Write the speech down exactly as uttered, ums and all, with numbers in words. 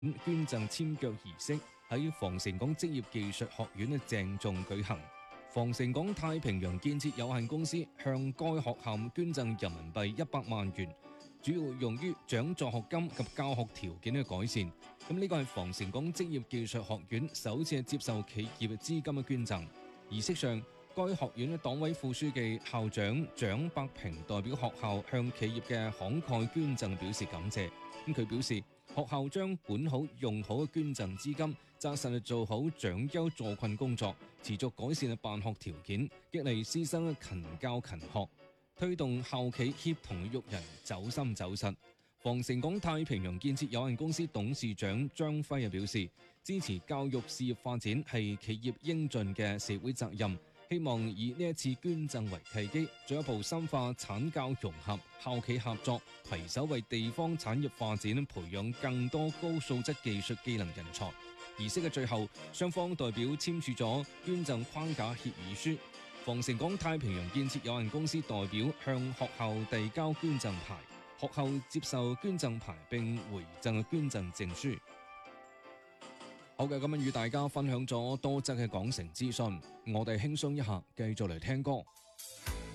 捐贈簽腳儀式喺防城港職業技術學院鄭重舉行。防城港太平洋建設有限公司向該學校捐贈人民幣一百萬元，主要用於獎助學金及教學條件嘅改善。咁呢個係防城港職業技術學院首次接受企業資金嘅捐贈。儀式上，該學院嘅黨委副書記、校長蔣伯平代表學校向企業嘅慷慨捐贈表示感謝。咁佢表示，學校將管好用好嘅捐贈資金，紮實做好長優助困工作，持續改善辦學條件，激勵師生勤教勤學，推動校企協同育人走深走實。防城港太平洋建設有限公司董事長張輝表示，支持教育事業發展係企業應盡嘅社會責任，希望以呢一次捐贈為契機，進一步深化產教融合、校企合作，攜手為地方產業發展培養更多高素質技術技能人才。儀式嘅最後，雙方代表簽署咗捐贈框架協議書。防城港太平洋建設有限公司代表向學校遞交捐贈牌，學校接受捐贈牌並回贈捐贈證書。好嘅，咁樣與大家分享咗多則嘅港城資訊，我哋輕鬆一下，繼續嚟聽歌。